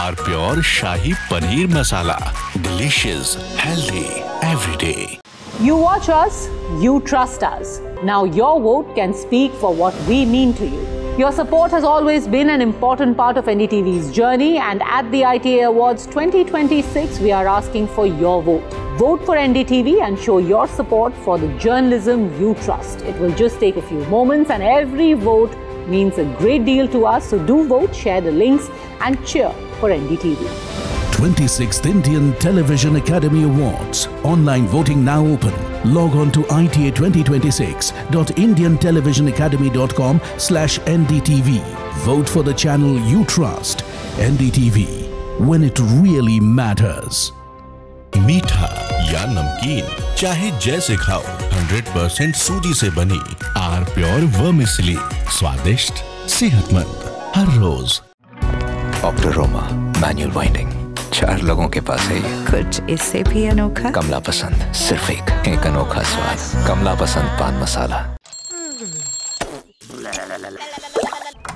Are pure shahi paneer masala, delicious, healthy everyday. You watch us, you trust us. Now your vote can speak for what we mean to you. Your support has always been an important part of NDTV's journey, and at the ITA Awards 2026, we are asking for your vote. Vote for NDTV and show your support for the journalism you trust. It will just take a few moments, and every vote means a great deal to us. So do vote, share the links, and cheer for NDTV. 26th Indian Television Academy Awards. Online voting now open. Log on to ita2026.indiantelevisionacademy.com/NDTV. Vote for the channel you trust. NDTV, when it really matters. मीठा या नमकीन, चाहे जैसे खाओ, 100% सूजी से बनी are pure vermicelli, स्वादिष्ट, सेहतमंद हर रोज। ऑप्टोरोमा मैनुअल वाइंडिंग, 4 लोगों के पास है। कुछ इससे भी अनोखा। कमला पसंद, सिर्फ एक अनोखा स्वाद। कमला पसंद पान मसाला।